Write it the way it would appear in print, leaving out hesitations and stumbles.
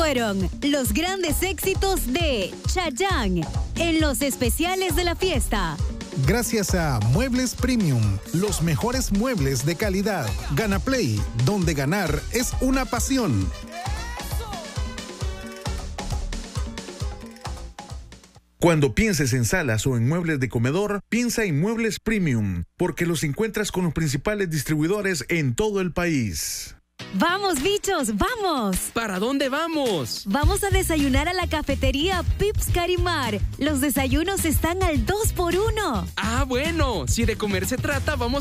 fueron los grandes éxitos de Chayanne en los especiales de la fiesta. Gracias a Muebles Premium, los mejores muebles de calidad. Gana Play, donde ganar es una pasión. Cuando pienses en salas o en muebles de comedor, piensa en Muebles Premium, porque los encuentras con los principales distribuidores en todo el país. ¡Vamos, bichos, vamos! ¿Para dónde vamos? Vamos a desayunar a la cafetería Pips Carimar. Los desayunos están al 2x1. Ah, bueno, si de comer se trata, vamos